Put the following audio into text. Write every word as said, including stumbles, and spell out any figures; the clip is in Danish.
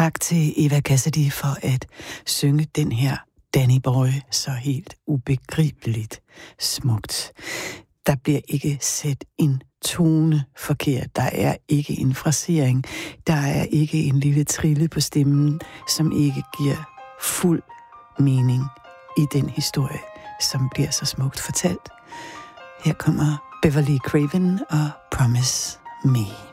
tak til Eva Cassidy for at synge den her Danny Boy så helt ubegribeligt smukt. Der bliver ikke sat en tone forkert. Der er ikke en frasering. Der er ikke en lille trille på stemmen, som ikke giver fuld mening i den historie, som bliver så smukt fortalt. Her kommer Beverly Craven og Promise Me.